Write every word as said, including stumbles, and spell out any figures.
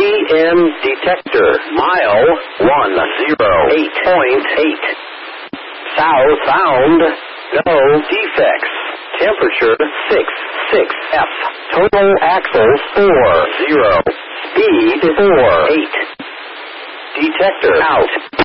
M detector. Mile one zero eight point eight. South found. No defects. Temperature six six F. Total axles four zero. Speed four eight. Detector out.